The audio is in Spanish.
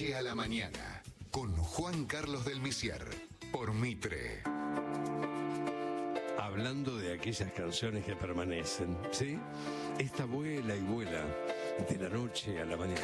noche a la mañana, con Juan Carlos del Misier, por Mitre. Hablando de aquellas canciones que permanecen, ¿sí? Esta vuela y vuela de la noche a la mañana.